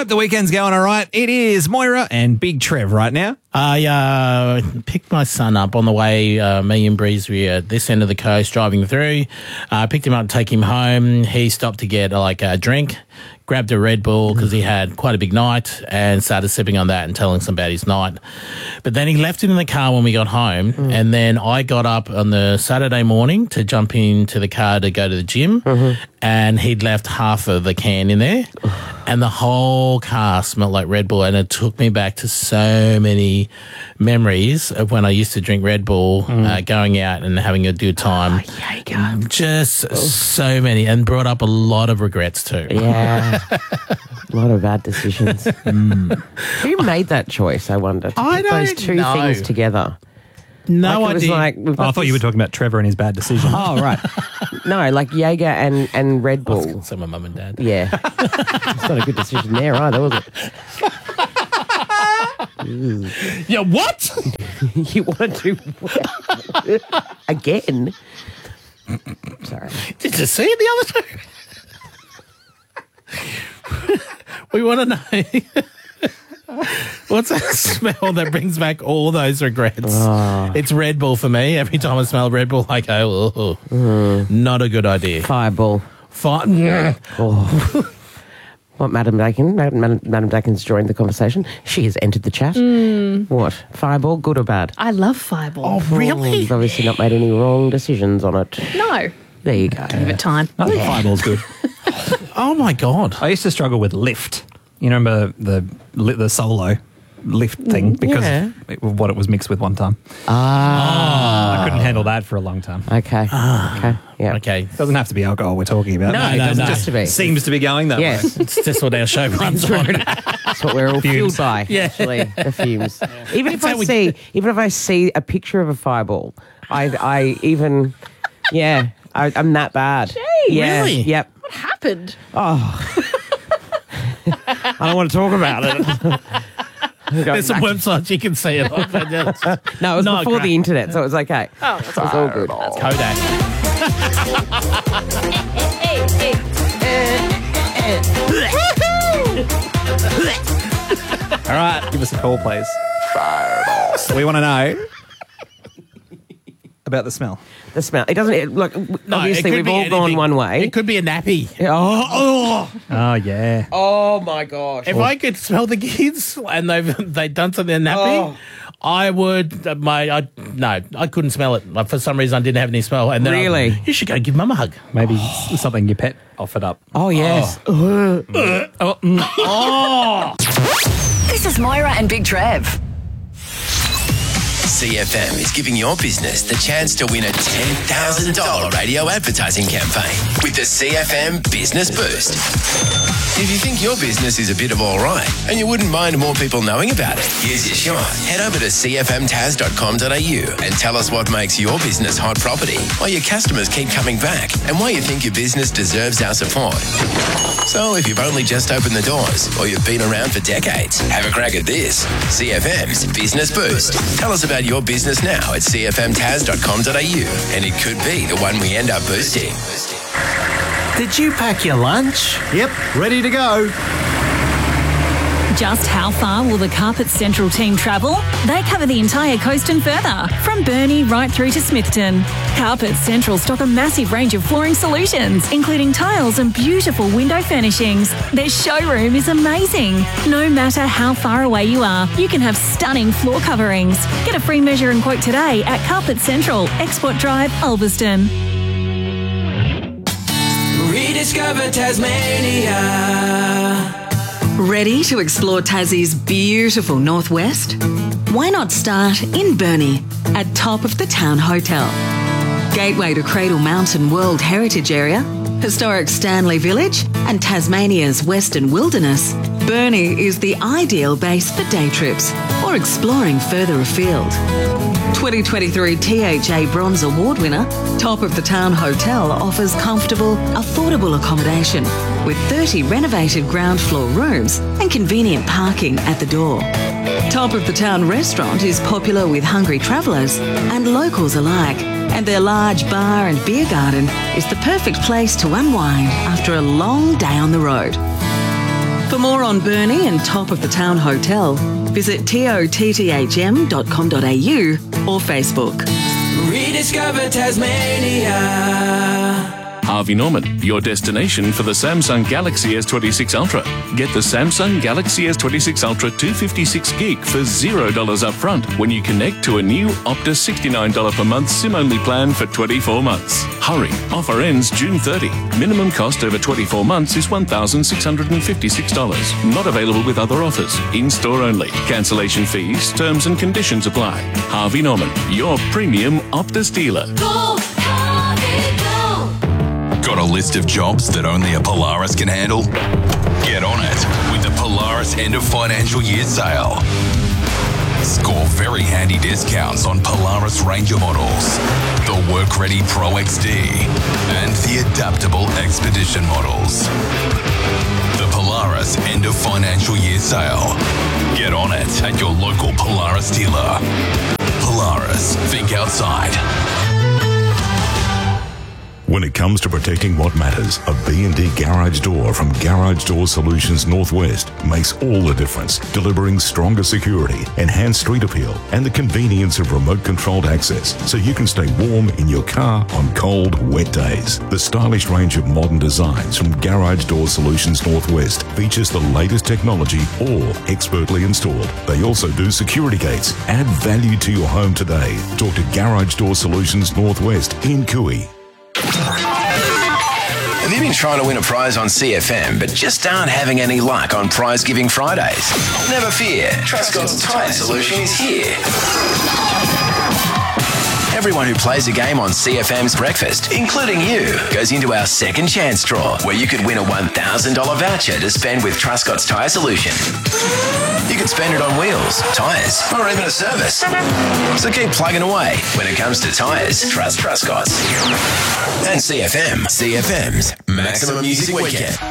Hope the weekend's going all right. It is Moira and Big Trev right now. I picked my son up on the way, me and Breeze were at this end of the coast driving through. Picked him up to take him home. He stopped to get a drink, grabbed a Red Bull because he had quite a big night and started sipping on that and telling us about his night. But then he left it in the car when we got home, and then I got up on the Saturday morning to jump into the car to go to the gym, and he'd left half of the can in there, and the whole car smelled like Red Bull, and it took me back to so many memories of when I used to drink Red Bull, going out and having a good time. Just so many, and brought up a lot of regrets too. Yeah. A lot of bad decisions. Who made that choice, I wonder? To I put those don't two know. things together. No It was idea. like, we've got I thought you were this- talking about Trevor and his bad decision. Oh, right. No, like Jaeger and Red Bull. So my mum and dad. Yeah. It's not a good decision there either, was it? Yeah, what? You want to do again? Sorry. Did you see it the other time? We want to know. What's that smell that brings back all those regrets? It's Red Bull for me. Every time I smell Red Bull, I go, not a good idea. Fireball. What, Madam Dakin? Madam Dakin's joined the conversation. She has entered the chat. What? Fireball, good or bad? I love Fireball. Oh, really? You've obviously not made any wrong decisions on it. No. There you go. Give it time. I think Fireball's good. Oh, my God. I used to struggle with Lift. You remember the solo Lift thing because of what it was mixed with one time. I couldn't handle that for a long time. Okay. Okay. Yeah. Okay. It doesn't have to be alcohol we're talking about. No, It no, doesn't no. just To be. seems to be going that way. Yes. It's just what our show runs on. That's what we're all fueled by, actually, the fumes. Even if I see a picture of a fireball, I'm that bad. Yeah. really? Yep. What happened? I don't want to talk about it. There's some websites you can see it on. No, it was Not before great. the internet, so it was okay. Oh, that's It was all good. Kodak. All right, give us a call, please. So we want to know about the smell. The smell. It doesn't. Look, obviously, it could we've be all gone anything. one way. It could be a nappy. Oh, yeah. Oh my gosh. If I could smell the kids and they'd done something in nappy, I would. I couldn't smell it. Like, for some reason, I didn't have any smell. And then Really? you should go give mum a hug. Maybe something your pet offered up. Oh yes. This is Moira and Big Trev. CFM is giving your business the chance to win a $10,000 radio advertising campaign with the CFM Business Boost. If you think your business is a bit of all right and you wouldn't mind more people knowing about it, here's your shot. Head over to cfmtaz.com.au and tell us what makes your business hot property, why your customers keep coming back, and why you think your business deserves our support. So if you've only just opened the doors or you've been around for decades, have a crack at this. CFM's Business Boost. Tell us about your business now at cfmtaz.com.au and it could be the one we end up boosting. Did you pack your lunch? Yep, ready to go. Just how far will the Carpet Central team travel? They cover the entire coast and further, from Burnie right through to Smithton. Carpet Central stock a massive range of flooring solutions, including tiles and beautiful window furnishings. Their showroom is amazing. No matter how far away you are, you can have stunning floor coverings. Get a free measure and quote today at Carpet Central, Export Drive, Ulverston. Rediscover Tasmania. Ready to explore Tassie's beautiful northwest? Why not start in Burnie at Top of the Town Hotel? Gateway to Cradle Mountain World Heritage Area, historic Stanley Village and Tasmania's Western Wilderness, Burnie is the ideal base for day trips or exploring further afield. 2023 THA Bronze Award winner, Top of the Town Hotel offers comfortable, affordable accommodation with 30 renovated ground floor rooms and convenient parking at the door. Top of the Town restaurant is popular with hungry travellers and locals alike, and their large bar and beer garden is the perfect place to unwind after a long day on the road. For more on Burnie and Top of the Town Hotel, visit totthm.com.au or Facebook. Rediscover Tasmania. Harvey Norman, your destination for the Samsung Galaxy S26 Ultra. Get the Samsung Galaxy S26 Ultra 256 gig for $0 upfront when you connect to a new Optus $69 per month SIM-only plan for 24 months. Hurry, offer ends June 30. Minimum cost over 24 months is $1,656. Not available with other offers. In-store only. Cancellation fees, terms and conditions apply. Harvey Norman, your premium Optus dealer. Go, Harvey, go! Got a list of jobs that only a Polaris can handle? Get on it with the Polaris end of financial year sale. Score very handy discounts on Polaris Ranger models, the Work-Ready Pro XD, and the adaptable Expedition models. The Polaris end of financial year sale. Get on it at your local Polaris dealer. Polaris, think outside. When it comes to protecting what matters, a B&D garage door from Garage Door Solutions Northwest makes all the difference, delivering stronger security, enhanced street appeal, and the convenience of remote-controlled access so you can stay warm in your car on cold, wet days. The stylish range of modern designs from Garage Door Solutions Northwest features the latest technology, all expertly installed. They also do security gates. Add value to your home today. Talk to Garage Door Solutions Northwest in Cooey. Have you been trying to win a prize on CFM but just aren't having any luck on Prize Giving Fridays? Never fear, Truscott's Tyre Solution is here. Everyone who plays a game on CFM's Breakfast, including you, goes into our second chance draw where you could win a $1,000 voucher to spend with Truscott's Tyre Solution. You could spend it on wheels, tyres, or even a service. So keep plugging away. When it comes to tyres, trust Truscott's. And CFM, CFM's Maximum Music Weekend.